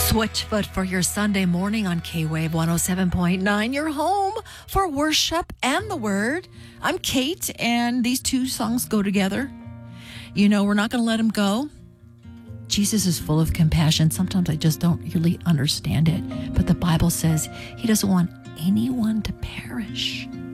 Switchfoot for your Sunday morning on K-Wave 107.9, your home for worship and the word. I'm Kate, and these two songs go together. You know, we're not going to let them go. Jesus is full of compassion. Sometimes I just don't really understand it. But the Bible says he doesn't want anyone to perish.